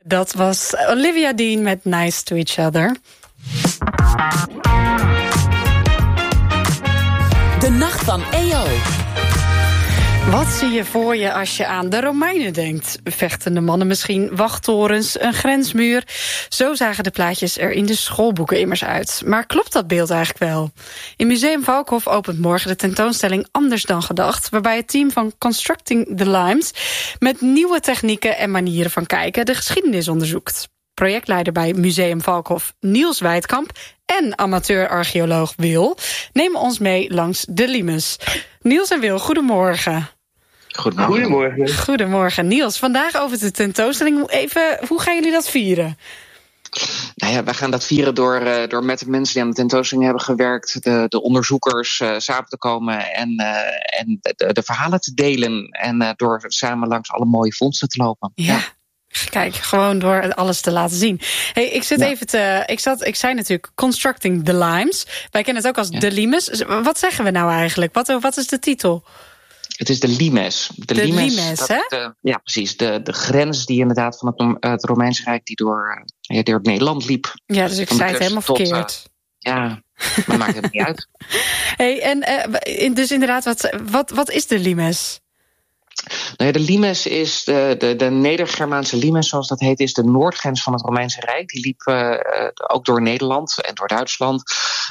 Dat was Olivia Dean met Nice to Each Other. De nacht van EO. Wat zie je voor je als je aan de Romeinen denkt? Vechtende mannen misschien, wachttorens, een grensmuur. Zo zagen de plaatjes er in de schoolboeken immers uit. Maar klopt dat beeld eigenlijk wel? In Museum Valkhof opent morgen de tentoonstelling Anders dan gedacht, waarbij het team van Constructing the Limes met nieuwe technieken en manieren van kijken de geschiedenis onderzoekt. Projectleider bij Museum Valkhof Niels Wijdkamp en amateur-archeoloog Wil nemen ons mee langs de Limes. Niels en Wil, goedemorgen. Goedemorgen. Goedemorgen. Niels, vandaag over de tentoonstelling. Even, hoe gaan jullie dat vieren? Nou ja, wij gaan dat vieren door met de mensen die aan de tentoonstelling hebben gewerkt, de onderzoekers samen te komen en de verhalen te delen. En door samen langs alle mooie vondsten te lopen. Ja. Kijk, gewoon door alles te laten zien. Hey, ik zit even ik zei natuurlijk Constructing the Limes. Wij kennen het ook als de Limes. Wat zeggen we nou eigenlijk? Wat is de titel? Het is de Limes. De Limes, hè? Ja, precies. De grens die inderdaad van het Romeinse Rijk die door Nederland liep. Ja, dus ik zei het helemaal verkeerd. Ja, maar maakt het niet uit. Hey, en dus inderdaad, wat is de Limes? Nou ja, de Limes is de Neder-Germaanse Limes, zoals dat heet, is de noordgrens van het Romeinse Rijk. Die liep ook door Nederland en door Duitsland.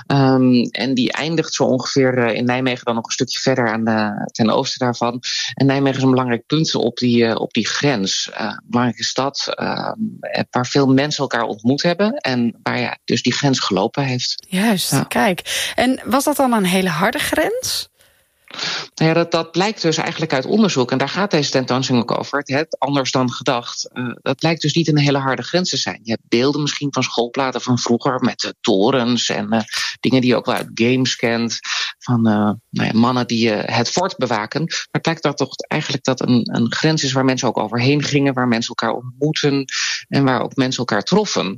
En die eindigt zo ongeveer in Nijmegen, dan nog een stukje verder ten oosten daarvan. En Nijmegen is een belangrijk punt op die grens. Een belangrijke stad waar veel mensen elkaar ontmoet hebben en waar dus die grens gelopen heeft. Juist, ja. Kijk. En was dat dan een hele harde grens? Nou ja, dat blijkt dus eigenlijk uit onderzoek. En daar gaat deze tentoonstelling ook over. Het anders dan gedacht. Dat blijkt dus niet een hele harde grens te zijn. Je hebt beelden misschien van schoolplaten van vroeger met torens en dingen die je ook wel uit games kent. Van mannen die het fort bewaken. Maar het blijkt dat toch eigenlijk dat een grens is waar mensen ook overheen gingen. Waar mensen elkaar ontmoeten. En waar ook mensen elkaar troffen.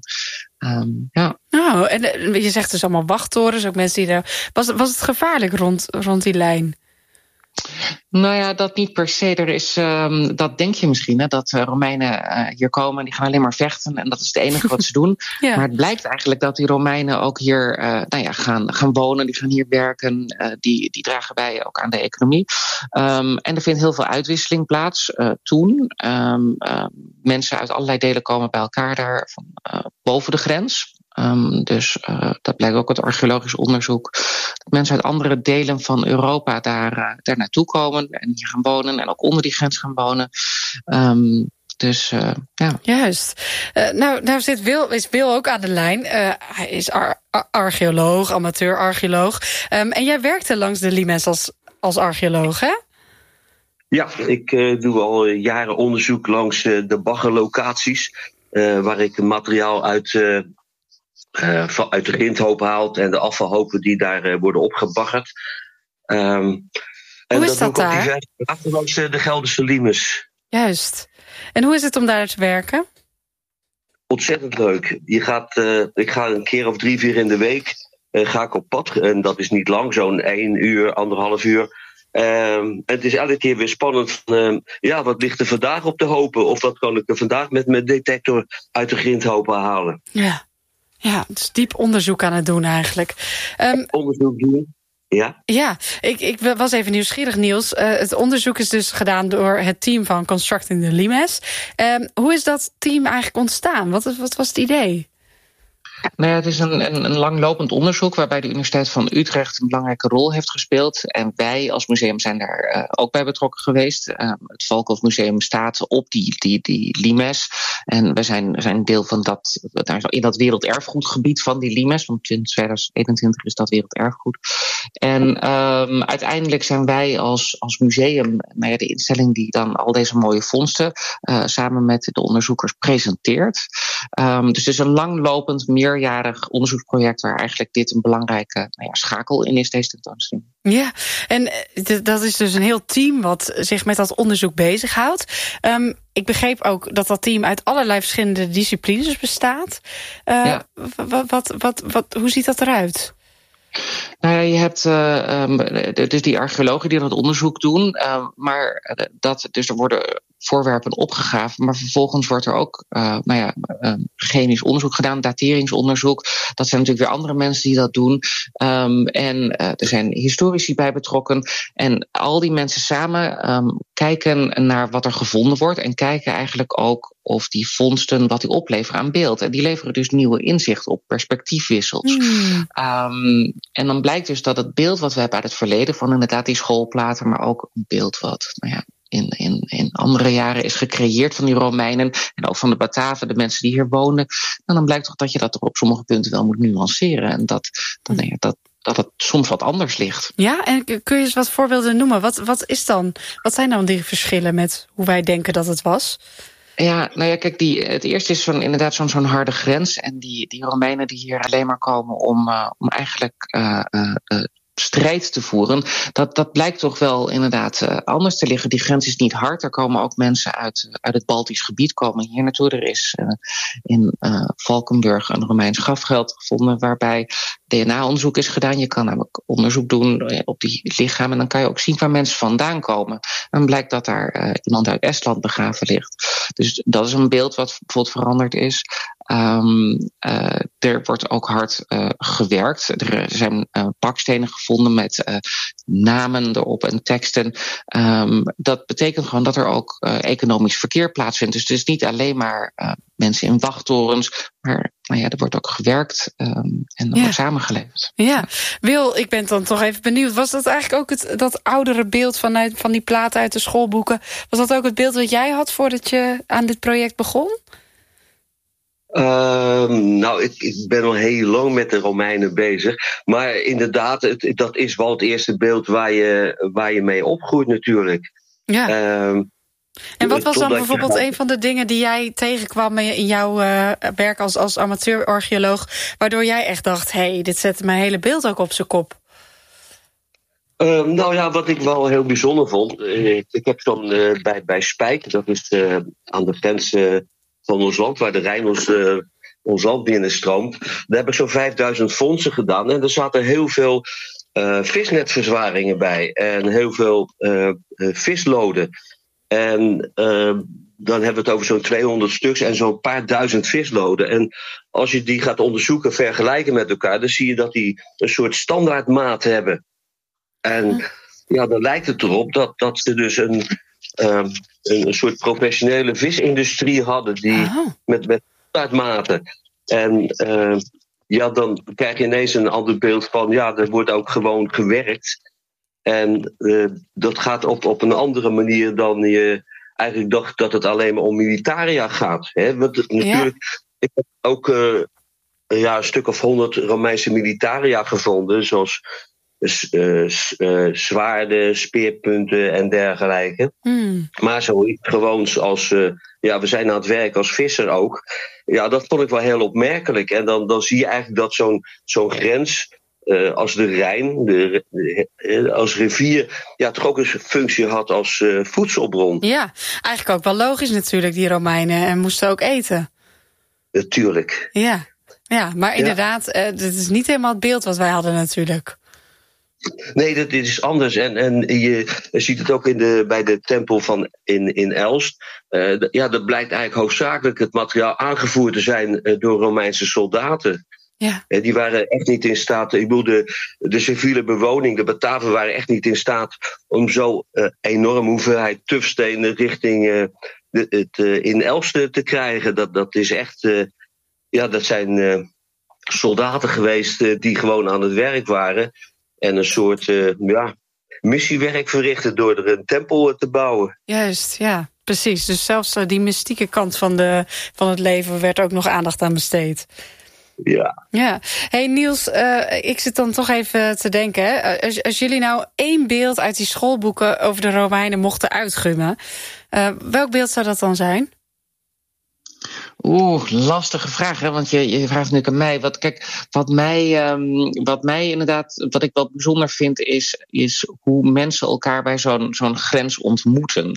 Ja. Nou, en je zegt dus allemaal wachttorens, ook mensen die daar. Was het gevaarlijk rond die lijn? Nou ja, dat niet per se. Dat denk je misschien, hè, dat Romeinen hier komen en die gaan alleen maar vechten en dat is het enige wat ze doen. Ja. Maar het blijkt eigenlijk dat die Romeinen ook hier gaan wonen, die gaan hier werken, die dragen bij ook aan de economie. En er vindt heel veel uitwisseling plaats toen. Mensen uit allerlei delen komen bij elkaar daar boven de grens. Dus dat blijkt ook uit archeologisch onderzoek. Dat mensen uit andere delen van Europa daar naartoe komen en hier gaan wonen en ook onder die grens gaan wonen. Ja. Juist. Nou is Wil ook aan de lijn. Hij is archeoloog, amateur-archeoloog. En jij werkte langs de Limes als archeoloog, hè? Ja, ik doe al jaren onderzoek langs de baggerlocaties, waar ik materiaal uit de grindhoop haalt en de afvalhopen die daar worden opgebaggerd. Hoe is dat daar? Langs de Gelderse Limes. Juist. En hoe is het om daar te werken? Ontzettend leuk. Ik ga een keer of 3-4 in de week ga ik op pad. En dat is niet lang, zo'n 1 uur, 1,5 uur. Het is elke keer weer spannend. Wat ligt er vandaag op de hopen? Of wat kan ik er vandaag met mijn detector uit de grindhopen halen? Ja, het is diep onderzoek aan het doen eigenlijk. Onderzoek doen, ja. Ja, ik was even nieuwsgierig, Niels. Het onderzoek is dus gedaan door het team van Constructing the Limes. Hoe is dat team eigenlijk ontstaan? Wat was het idee? Nou ja, het is een langlopend onderzoek waarbij de Universiteit van Utrecht een belangrijke rol heeft gespeeld. En wij als museum zijn daar ook bij betrokken geweest. Het Valkhof Museum staat op die Limes. En wij zijn deel van in dat werelderfgoedgebied van die Limes. Want in 2021 is dat werelderfgoed. En uiteindelijk zijn wij als museum de instelling die dan al deze mooie vondsten samen met de onderzoekers presenteert. Dus het is een langlopend, meerjarig onderzoeksproject waar eigenlijk dit een belangrijke schakel in is, deze tentoonstelling. Ja, en dat is dus een heel team wat zich met dat onderzoek bezighoudt. Ik begreep ook dat team uit allerlei verschillende disciplines bestaat. Hoe ziet dat eruit? Nou ja, je hebt dus die archeologen die dat onderzoek doen. Maar er worden voorwerpen opgegraven. Maar vervolgens wordt er ook chemisch onderzoek gedaan, dateringsonderzoek. Dat zijn natuurlijk weer andere mensen die dat doen. Er zijn historici bij betrokken. En al die mensen samen kijken naar wat er gevonden wordt en kijken eigenlijk ook of die vondsten wat die opleveren aan beeld. En die leveren dus nieuwe inzicht op, perspectiefwissels. En dan blijkt dus dat het beeld wat we hebben uit het verleden, van inderdaad die schoolplaten, maar ook een beeld wat in andere jaren is gecreëerd van die Romeinen en ook van de Bataven, de mensen die hier woonden. En dan blijkt toch dat je dat er op sommige punten wel moet nuanceren. En dat het soms wat anders ligt. Ja, en kun je eens wat voorbeelden noemen? Wat zijn dan die verschillen met hoe wij denken dat het was? Ja, kijk, het eerste is inderdaad zo'n harde grens. En die Romeinen die hier alleen maar komen om eigenlijk strijd te voeren, dat blijkt toch wel inderdaad anders te liggen. Die grens is niet hard. Er komen ook mensen uit het Baltisch gebied komen hier naartoe. Er is in Valkenburg een Romeins grafgeld gevonden waarbij DNA-onderzoek is gedaan. Je kan namelijk onderzoek doen op die lichamen en dan kan je ook zien waar mensen vandaan komen. En dan blijkt dat daar iemand uit Estland begraven ligt. Dus dat is een beeld wat bijvoorbeeld veranderd is. Er wordt ook hard gewerkt. Er zijn bakstenen gevonden met namen erop en teksten. Dat betekent gewoon dat er ook economisch verkeer plaatsvindt. Dus het is niet alleen maar mensen in wachttorens, maar er wordt ook gewerkt en er wordt samengeleefd. Ja, Wil, ik ben dan toch even benieuwd. Was dat eigenlijk ook dat oudere beeld van die platen uit de schoolboeken? Was dat ook het beeld dat jij had voordat je aan dit project begon? Ik ben al heel lang met de Romeinen bezig. Maar inderdaad, dat is wel het eerste beeld waar je mee opgroeit natuurlijk. Ja. En wat was dan bijvoorbeeld een van de dingen die jij tegenkwam in jouw werk als amateur-archeoloog, waardoor jij echt dacht, dit zette mijn hele beeld ook op zijn kop? Wat ik wel heel bijzonder vond, ik heb dan bij Spijk, dat is aan de grens van ons land, waar de Rijn ons land binnenstroomt. Daar heb ik zo'n 5000 fondsen gedaan. En er zaten heel veel visnetverzwaringen bij. En heel veel visloden. En dan hebben we het over zo'n 200 stuks en zo'n paar duizend visloden. En als je die gaat onderzoeken, vergelijken met elkaar, dan zie je dat die een soort standaardmaat hebben. En dan lijkt het erop dat ze dus een soort professionele visindustrie hadden die met standaardmaten. En dan krijg je ineens een ander beeld van er wordt ook gewoon gewerkt. En dat gaat op een andere manier dan je eigenlijk dacht dat het alleen maar om militaria gaat. Hè? Want natuurlijk, ik heb ook een stuk of 100 Romeinse militaria gevonden, zoals zwaarden, speerpunten en dergelijke. Maar zoiets gewoons als we zijn aan het werk als visser ook. Ja, dat vond ik wel heel opmerkelijk. En dan zie je eigenlijk dat zo'n grens als de Rijn, als rivier, toch ook een functie had als voedselbron. Ja, eigenlijk ook wel logisch natuurlijk, die Romeinen, en moesten ook eten. Natuurlijk. Ja, maar inderdaad, dit is niet helemaal het beeld wat wij hadden natuurlijk. Nee, dat is anders. En je ziet het ook bij de tempel in Elst. Dat blijkt eigenlijk hoofdzakelijk het materiaal aangevoerd te zijn door Romeinse soldaten. Ja. Die waren echt niet in staat. Ik bedoel, de civiele bewoning, de Bataven, waren echt niet in staat om zo enorme hoeveelheid tufstenen richting in Elst te krijgen. Dat is echt. Dat zijn soldaten geweest die gewoon aan het werk waren. En een soort missiewerk verrichten door er een tempel te bouwen. Juist, ja, precies. Dus zelfs die mystieke kant van het leven werd ook nog aandacht aan besteed. Ja. Hey Niels, ik zit dan toch even te denken. Hè? Als jullie nou 1 beeld uit die schoolboeken over de Romeinen mochten uitgummen, welk beeld zou dat dan zijn? Lastige vraag, hè? Want je vraagt natuurlijk aan mij. Wat mij inderdaad, wat ik wel bijzonder vind, is hoe mensen elkaar bij zo'n grens ontmoeten.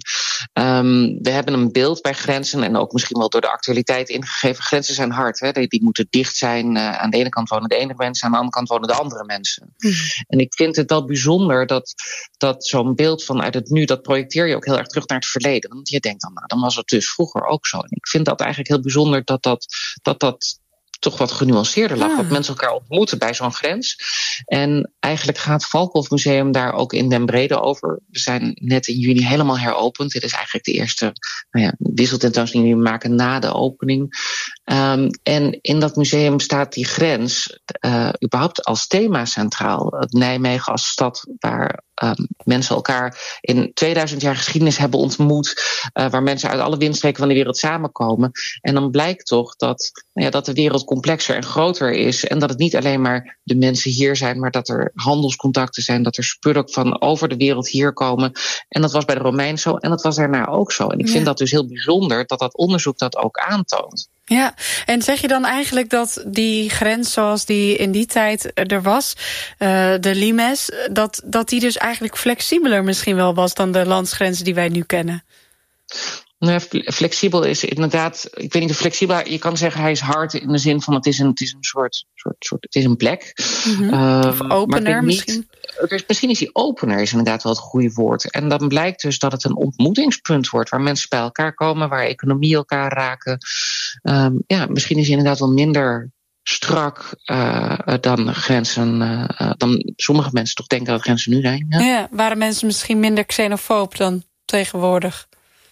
We hebben een beeld bij grenzen, en ook misschien wel door de actualiteit ingegeven. Grenzen zijn hard, hè? Die moeten dicht zijn. Aan de ene kant wonen de ene mensen, aan de andere kant wonen de andere mensen. En ik vind het wel bijzonder dat zo'n beeld vanuit het nu, dat projecteer je ook heel erg terug naar het verleden. Want je denkt dan was het dus vroeger ook zo. En ik vind dat eigenlijk heel bijzonder dat toch wat genuanceerder lag. Dat mensen elkaar ontmoeten bij zo'n grens. En eigenlijk gaat het Valkhof Museum daar ook in den brede over. We zijn net in juni helemaal heropend. Dit is eigenlijk de eerste wisseltentoonstelling die we maken na de opening. En in dat museum staat die grens überhaupt als thema centraal. Nijmegen als stad waar mensen elkaar in 2000 jaar geschiedenis hebben ontmoet. Waar mensen uit alle windstreken van de wereld samenkomen. En dan blijkt toch dat de wereld complexer en groter is. En dat het niet alleen maar de mensen hier zijn, maar dat er handelscontacten zijn. Dat er spullen van over de wereld hier komen. En dat was bij de Romeinen zo en dat was daarna ook zo. En ik vind dat dus heel bijzonder dat onderzoek dat ook aantoont. Ja, en zeg je dan eigenlijk dat die grens zoals die in die tijd er was, de limes, dat die dus eigenlijk flexibeler misschien wel was dan de landsgrenzen die wij nu kennen? Nou, flexibel is inderdaad, ik weet niet of flexibel, je kan zeggen hij is hard in de zin van het is een soort het is een plek. Of opener misschien? Misschien is die opener is inderdaad wel het goede woord. En dan blijkt dus dat het een ontmoetingspunt wordt waar mensen bij elkaar komen, waar economie elkaar raken. Misschien is hij inderdaad wel minder strak dan grenzen, dan sommige mensen toch denken dat grenzen nu zijn. Ja, waren mensen misschien minder xenofoob dan tegenwoordig?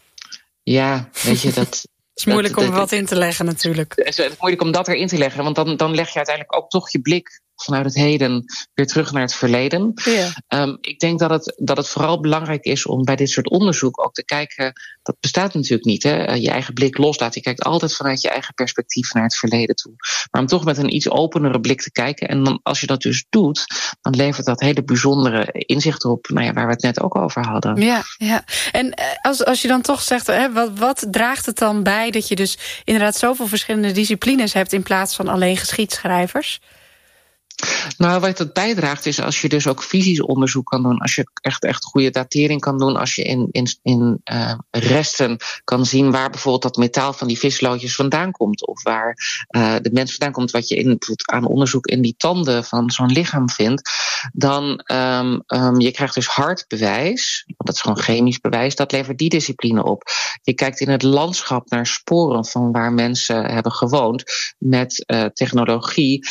Ja, weet je, dat is moeilijk om wat in te leggen natuurlijk. Het is moeilijk om dat erin te leggen, want dan leg je uiteindelijk ook toch je blik vanuit het heden weer terug naar het verleden. Ja. Ik denk dat het vooral belangrijk is om bij dit soort onderzoek ook te kijken, dat bestaat natuurlijk niet, hè? Je eigen blik loslaten. Je kijkt altijd vanuit je eigen perspectief naar het verleden toe. Maar om toch met een iets openere blik te kijken. En dan, als je dat dus doet, dan levert dat hele bijzondere inzichten op, waar we het net ook over hadden. Ja. En als je dan toch zegt, wat draagt het dan bij dat je dus inderdaad zoveel verschillende disciplines hebt in plaats van alleen geschiedschrijvers? Nou, wat het bijdraagt is als je dus ook fysisch onderzoek kan doen. Als je echt goede datering kan doen. Als je in resten kan zien waar bijvoorbeeld dat metaal van die vislootjes vandaan komt. Of waar de mens vandaan komt. Wat je aan onderzoek in die tanden van zo'n lichaam vindt. Dan je krijgt dus hard bewijs. Want dat is gewoon chemisch bewijs. Dat levert die discipline op. Je kijkt in het landschap naar sporen van waar mensen hebben gewoond. Met technologie.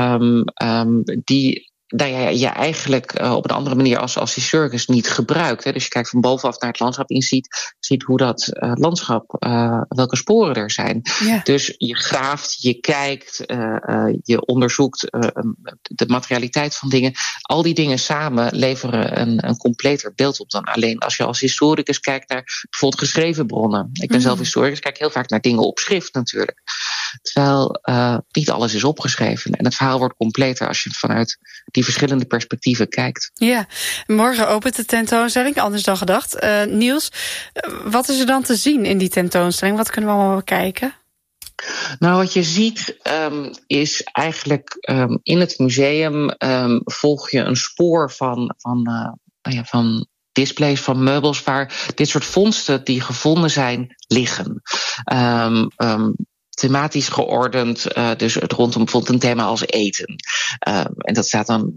Die je eigenlijk op een andere manier als historicus niet gebruikt. Hè. Dus je kijkt van bovenaf naar het landschap en ziet hoe dat landschap, welke sporen er zijn. Ja. Dus je graaft, je kijkt, je onderzoekt de materialiteit van dingen. Al die dingen samen leveren een completer beeld op dan alleen als je als historicus kijkt naar bijvoorbeeld geschreven bronnen. Ik ben zelf historicus, kijk heel vaak naar dingen op schrift natuurlijk. Terwijl niet alles is opgeschreven. En het verhaal wordt completer als je vanuit die verschillende perspectieven kijkt. Ja, morgen opent de tentoonstelling, anders dan gedacht. Niels, wat is er dan te zien in die tentoonstelling? Wat kunnen we allemaal bekijken? Nou, wat je ziet is eigenlijk in het museum volg je een spoor van displays, van meubels waar dit soort vondsten die gevonden zijn liggen. Thematisch geordend, dus het rondom bijvoorbeeld een thema als eten. En dat staat dan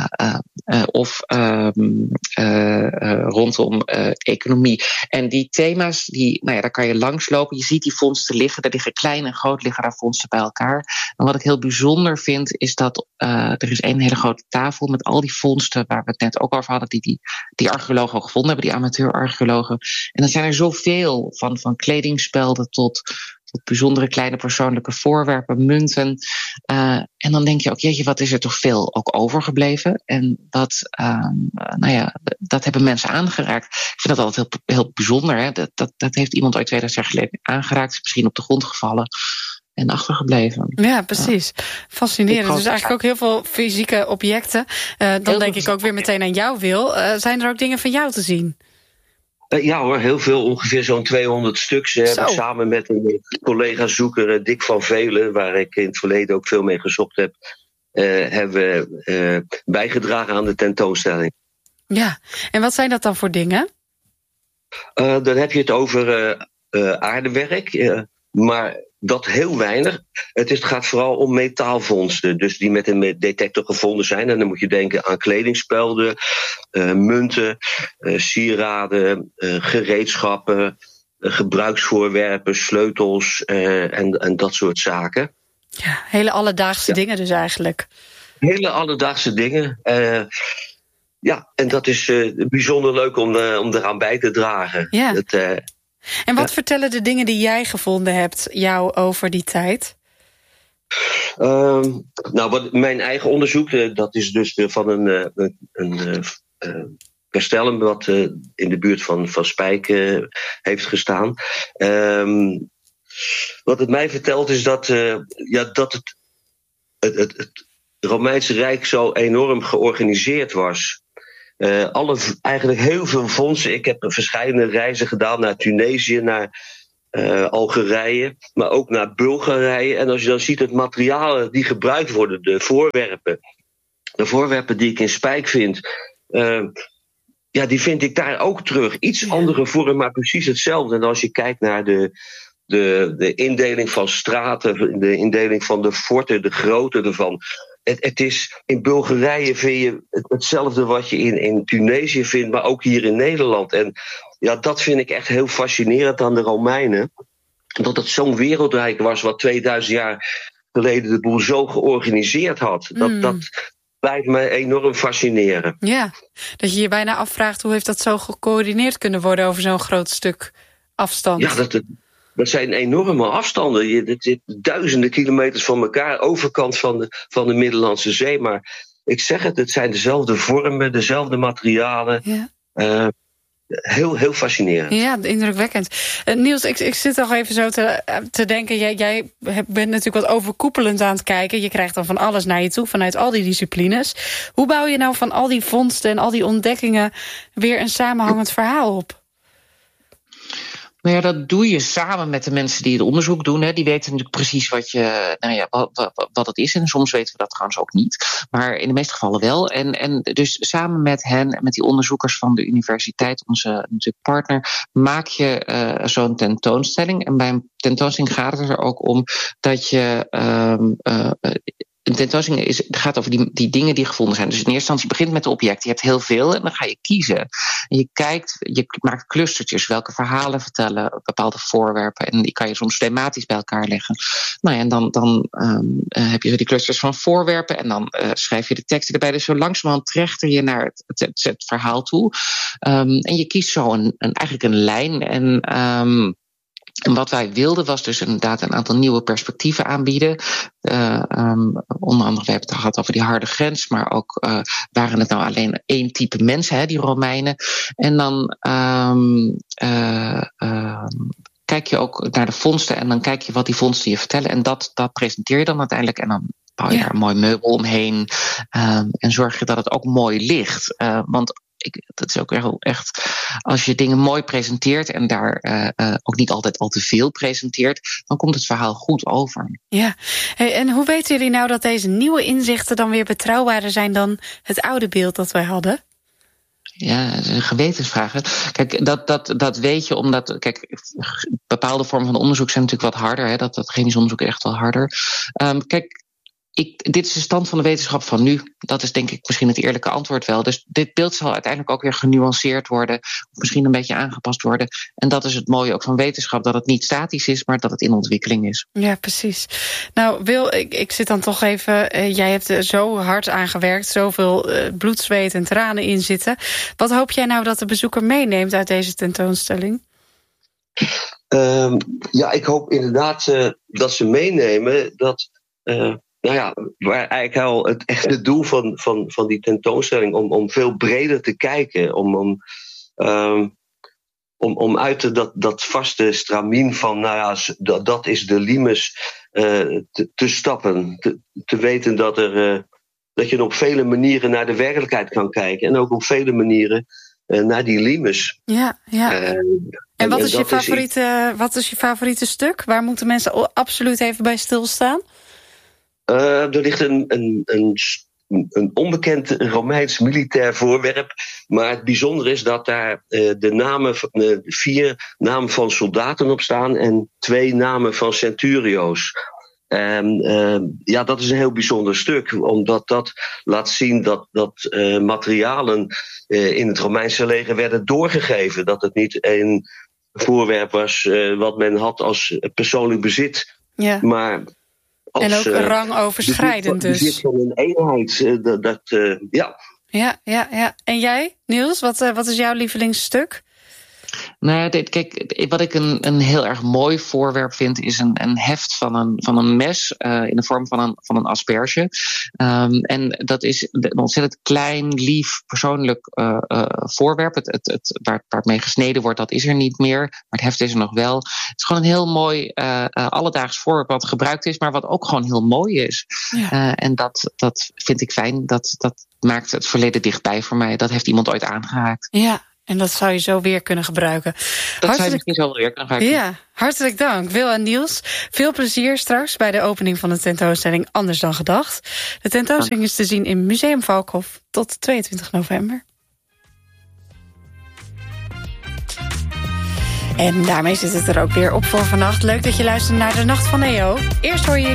rondom economie. En die thema's, daar kan je langslopen. Je ziet die vondsten liggen. Er liggen klein en groot liggen daar vondsten bij elkaar. En wat ik heel bijzonder vind, is dat er is een hele grote tafel met al die vondsten waar we het net ook over hadden, die archeologen ook gevonden hebben, die amateur-archeologen. En dan zijn er zoveel van kledingspelden tot bijzondere kleine persoonlijke voorwerpen, munten. En dan denk je ook, jeetje, wat is er toch veel ook overgebleven? En dat hebben mensen aangeraakt. Ik vind dat altijd heel, heel bijzonder. Hè? Dat heeft iemand ooit 2000 jaar geleden aangeraakt. Is misschien op de grond gevallen en achtergebleven. Ja, precies. Fascinerend. Dus eigenlijk ook heel veel fysieke objecten. Dan denk ik ook weer meteen aan jou, Wil. Zijn er ook dingen van jou te zien? Ja hoor, heel veel. Ongeveer zo'n 200 stuks. Heb ik samen met een collega-zoeker, Dick van Velen, waar ik in het verleden ook veel mee gezocht heb, hebben we bijgedragen aan de tentoonstelling. Ja, en wat zijn dat dan voor dingen? Dan heb je het over aardewerk, maar dat heel weinig. Het gaat vooral om metaalvondsten, dus die met een detector gevonden zijn. En dan moet je denken aan kledingspelden, munten, sieraden, gereedschappen, gebruiksvoorwerpen, sleutels en dat soort zaken. Ja, hele alledaagse dingen dus eigenlijk. Hele alledaagse dingen. Ja, en dat is bijzonder leuk om eraan bij te dragen. Ja. En wat vertellen de dingen die jij gevonden hebt jou over die tijd? Wat mijn eigen onderzoek, dat is dus van een castellum wat in de buurt van Spijk heeft gestaan. Wat het mij vertelt is dat het Romeinse Rijk zo enorm georganiseerd was. Eigenlijk heel veel fondsen. Ik heb verschillende reizen gedaan naar Tunesië, naar Algerije, maar ook naar Bulgarije. En als je dan ziet het materialen die gebruikt worden, de voorwerpen die ik in Spijk vind, die vind ik daar ook terug. Iets andere vorm, maar precies hetzelfde. En als je kijkt naar de indeling van straten, de indeling van de forten, de grootte ervan. Het is in Bulgarije vind je hetzelfde wat je in Tunesië vindt, maar ook hier in Nederland. En ja, dat vind ik echt heel fascinerend aan de Romeinen. Dat het zo'n wereldrijk was wat 2000 jaar geleden de boel zo georganiseerd had. Dat blijft me enorm fascineren. Ja, dat je je bijna afvraagt hoe heeft dat zo gecoördineerd kunnen worden over zo'n groot stuk afstand. Ja, dat zijn enorme afstanden. Het zit duizenden kilometers van elkaar, overkant van de Middellandse Zee. Maar ik zeg het zijn dezelfde vormen, dezelfde materialen. Ja. Heel fascinerend. Ja, indrukwekkend. Niels, ik zit nog even zo te denken. Jij bent natuurlijk wat overkoepelend aan het kijken. Je krijgt dan van alles naar je toe, vanuit al die disciplines. Hoe bouw je nou van al die vondsten en al die ontdekkingen weer een samenhangend verhaal op? Nou ja, dat doe je samen met de mensen die het onderzoek doen. Hè. Die weten natuurlijk precies wat het is. En soms weten we dat trouwens ook niet. Maar in de meeste gevallen wel. En dus samen met hen en met die onderzoekers van de universiteit, onze natuurlijk partner, maak je zo'n tentoonstelling. En bij een tentoonstelling gaat het er ook om dat je een tentoonstelling gaat over die dingen die gevonden zijn. Dus in eerste instantie begint met de objecten. Je hebt heel veel en dan ga je kiezen. En je maakt clustertjes. Welke verhalen vertellen bepaalde voorwerpen. En die kan je soms thematisch bij elkaar leggen. Nou ja, en dan heb je die clusters van voorwerpen. En dan schrijf je de teksten erbij. Dus zo langzamerhand trechter je naar het verhaal toe. En je kiest zo eigenlijk een lijn. En wat wij wilden was dus inderdaad een aantal nieuwe perspectieven aanbieden. Onder andere, we hebben het gehad over die harde grens, maar ook waren het nou alleen één type mensen, die Romeinen. En dan kijk je ook naar de vondsten en dan kijk je wat die vondsten je vertellen. En dat presenteer je dan uiteindelijk en dan bouw je daar een mooi meubel omheen. En zorg je dat het ook mooi ligt. Want dat is ook echt, als je dingen mooi presenteert en daar ook niet altijd al te veel presenteert, dan komt het verhaal goed over. Ja, en hoe weten jullie nou dat deze nieuwe inzichten dan weer betrouwbaarder zijn dan het oude beeld dat wij hadden? Ja, dat is een gewetensvraag. Kijk, dat weet je omdat, bepaalde vormen van onderzoek zijn natuurlijk wat harder. Hè? Dat chemisch onderzoek echt wel harder. Dit is de stand van de wetenschap van nu. Dat is denk ik misschien het eerlijke antwoord wel. Dus dit beeld zal uiteindelijk ook weer genuanceerd worden. Of misschien een beetje aangepast worden. En dat is het mooie ook van wetenschap. Dat het niet statisch is, maar dat het in ontwikkeling is. Ja, precies. Nou, Wil, ik zit dan toch even. Jij hebt er zo hard aan gewerkt. Zoveel bloed, zweet en tranen in zitten. Wat hoop jij nou dat de bezoeker meeneemt uit deze tentoonstelling? Ik hoop inderdaad dat ze meenemen dat waar eigenlijk al het echte doel van die tentoonstelling om veel breder te kijken, om uit dat vaste stramien van dat is de limes te stappen, te weten dat je op vele manieren naar de werkelijkheid kan kijken en ook op vele manieren naar die limes. Ja. En wat is je favoriete stuk? Waar moeten mensen absoluut even bij stilstaan? Er ligt een onbekend Romeins militair voorwerp. Maar het bijzondere is dat daar de namen, 4 namen van soldaten op staan en 2 namen van centurio's. Dat is een heel bijzonder stuk, omdat dat laat zien dat materialen in het Romeinse leger werden doorgegeven. Dat het niet een voorwerp was wat men had als persoonlijk bezit, maar en ook rangoverschrijdend dus. Bezit van een eenheid. Ja. En jij, Niels, wat is jouw lievelingsstuk? Nou, kijk, wat ik een heel erg mooi voorwerp vind, is een heft van een mes in de vorm van een asperge. En dat is een ontzettend klein, lief, persoonlijk voorwerp. Waar het mee gesneden wordt, dat is er niet meer. Maar het heft is er nog wel. Het is gewoon een heel mooi alledaags voorwerp wat gebruikt is, maar wat ook gewoon heel mooi is. Ja. En dat vind ik fijn. Dat maakt het verleden dichtbij voor mij. Dat heeft iemand ooit aangehaakt. Ja. En dat zou je zo weer kunnen gebruiken. Zou je misschien zo weer kunnen gebruiken. Ja, hartelijk dank. Wil en Niels, veel plezier straks bij de opening van de tentoonstelling Anders dan Gedacht. De tentoonstelling is te zien in Museum Valkhof tot 22 november. En daarmee zit het er ook weer op voor vannacht. Leuk dat je luistert naar de Nacht van EO. Eerst hoor je